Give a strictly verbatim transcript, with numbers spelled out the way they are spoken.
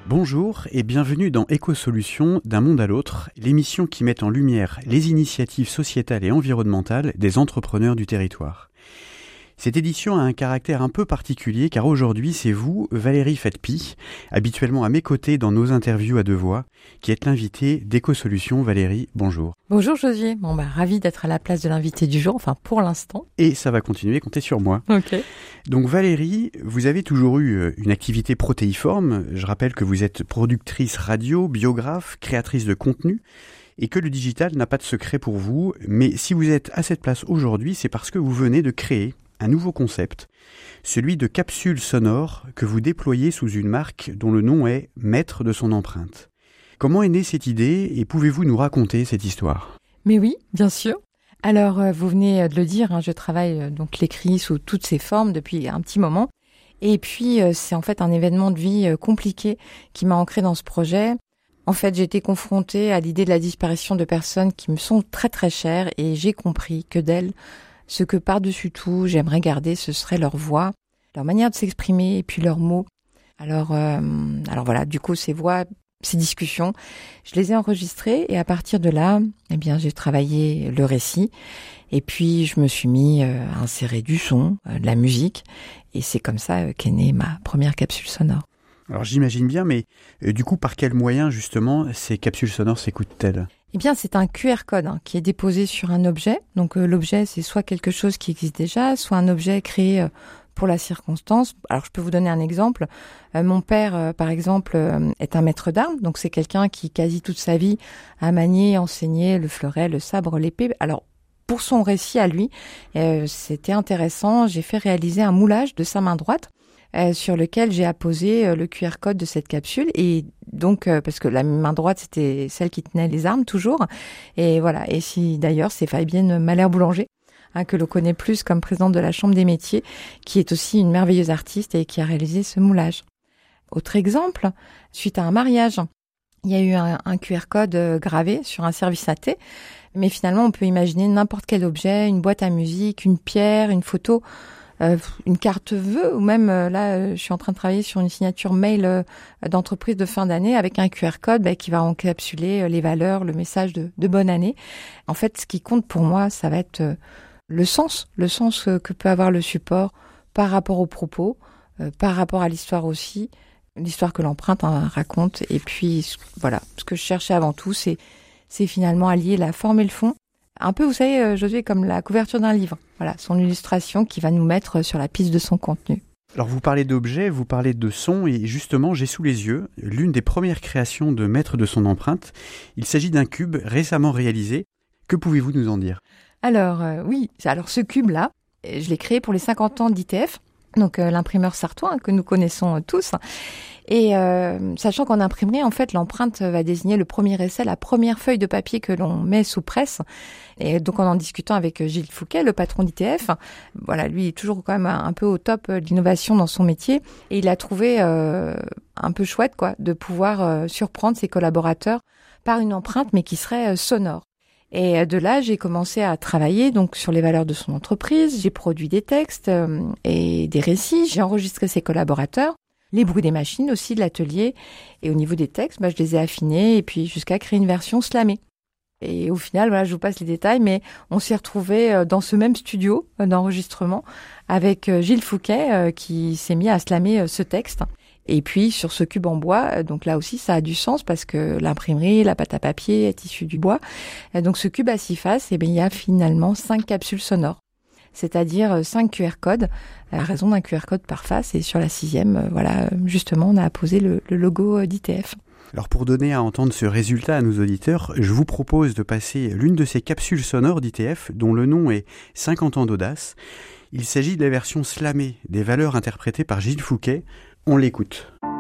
Bonjour et bienvenue dans Éco-Solutions d'un monde à l'autre, l'émission qui met en lumière les initiatives sociétales et environnementales des entrepreneurs du territoire. Cette édition a un caractère un peu particulier car aujourd'hui c'est vous, Valérie Fatpi, habituellement à mes côtés dans nos interviews à deux voix, qui êtes l'invitée d'Éco-Solutions. Valérie, bonjour. Bonjour Josué, bon bah ravi d'être à la place de l'invité du jour, enfin pour l'instant. Et ça va continuer, comptez sur moi. Ok. Donc Valérie, vous avez toujours eu une activité protéiforme. Je rappelle que vous êtes productrice radio, biographe, créatrice de contenu, et que le digital n'a pas de secret pour vous. Mais si vous êtes à cette place aujourd'hui, c'est parce que vous venez de créer un nouveau concept, celui de capsules sonores que vous déployez sous une marque dont le nom est Maître de son empreinte. Comment est née cette idée et pouvez-vous nous raconter cette histoire ? Mais oui, bien sûr. Alors, euh, vous venez de le dire, hein, je travaille euh, donc l'écrit sous toutes ses formes depuis un petit moment. Et puis, euh, c'est en fait un événement de vie euh, compliqué qui m'a ancré dans ce projet. En fait, j'ai été confrontée à l'idée de la disparition de personnes qui me sont très très chères et j'ai compris que d'elles, ce que par-dessus tout, j'aimerais garder, ce serait leur voix, leur manière de s'exprimer et puis leurs mots. Alors, euh, alors voilà, du coup, ces voix, ces discussions, je les ai enregistrées et à partir de là, eh bien, j'ai travaillé le récit et puis je me suis mis euh, à insérer du son, euh, de la musique et c'est comme ça euh, qu'est née ma première capsule sonore. Alors j'imagine bien, mais euh, du coup, par quels moyens justement ces capsules sonores s'écoutent-elles ? Eh bien, c'est un Q R code hein, qui est déposé sur un objet. Donc, euh, l'objet, c'est soit quelque chose qui existe déjà, soit un objet créé euh, pour la circonstance. Alors, je peux vous donner un exemple. Euh, mon père, euh, par exemple, euh, est un maître d'armes. Donc, c'est quelqu'un qui, quasi toute sa vie, a manié, enseigné le fleuret, le sabre, l'épée. Alors, pour son récit à lui, euh, c'était intéressant. J'ai fait réaliser un moulage de sa main droite. Euh, sur lequel j'ai apposé euh, le Q R code de cette capsule et donc euh, parce que la main droite c'était celle qui tenait les armes toujours et voilà et si d'ailleurs c'est Fabienne Malher-Boulanger hein, que l'on connaît plus comme présidente de la Chambre des métiers qui est aussi une merveilleuse artiste et qui a réalisé ce moulage. Autre exemple, suite à un mariage, il y a eu un, un Q R code euh, gravé sur un service A T mais finalement on peut imaginer n'importe quel objet, une boîte à musique, une pierre, une photo. Euh, une carte vœux ou même euh, là euh, je suis en train de travailler sur une signature mail euh, d'entreprise de fin d'année avec un Q R code bah, qui va encapsuler euh, les valeurs, le message de, de bonne année. En fait, ce qui compte pour moi, ça va être euh, le sens, le sens euh, que peut avoir le support par rapport aux propos, euh, par rapport à l'histoire aussi, l'histoire que l'empreinte hein, raconte. Et puis voilà, ce que je cherchais avant tout, c'est c'est finalement allier la forme et le fond. Un peu, vous savez, Josué, comme la couverture d'un livre. Voilà, son illustration qui va nous mettre sur la piste de son contenu. Alors vous parlez d'objets, vous parlez de son et justement j'ai sous les yeux l'une des premières créations de Maître de son empreinte. Il s'agit d'un cube récemment réalisé. Que pouvez-vous nous en dire ? Alors euh, oui, alors ce cube-là, je l'ai créé pour les cinquante ans d'I T F, donc euh, l'imprimeur sartois hein, que nous connaissons euh, tous. Et euh, sachant qu'en imprimerie, en fait, l'empreinte va désigner le premier essai, la première feuille de papier que l'on met sous presse. Et donc, en en discutant avec Gilles Fouquet, le patron d'I T F, voilà, lui, il est toujours quand même un peu au top de l'innovation dans son métier. Et il a trouvé euh, un peu chouette, quoi, de pouvoir euh, surprendre ses collaborateurs par une empreinte, mais qui serait euh, sonore. Et de là, j'ai commencé à travailler donc sur les valeurs de son entreprise. J'ai produit des textes euh, et des récits. J'ai enregistré ses collaborateurs. Les bruits des machines aussi de l'atelier. Et au niveau des textes, bah, je les ai affinés et puis jusqu'à créer une version slamée. Et au final, voilà, je vous passe les détails, mais on s'est retrouvés dans ce même studio d'enregistrement avec Gilles Fouquet qui s'est mis à slammer ce texte. Et puis sur ce cube en bois, donc là aussi ça a du sens parce que l'imprimerie, la pâte à papier est issue du bois. Donc ce cube à six faces, eh bien, il y a finalement cinq capsules sonores. C'est-à-dire cinq Q R codes, à raison d'un Q R code par face. Et sur la sixième, voilà, justement, on a apposé le, le logo d'I T F. Alors pour donner à entendre ce résultat à nos auditeurs, je vous propose de passer l'une de ces capsules sonores d'I T F, dont le nom est cinquante ans d'audace. Il s'agit de la version slamée des valeurs interprétées par Gilles Fouquet. On l'écoute.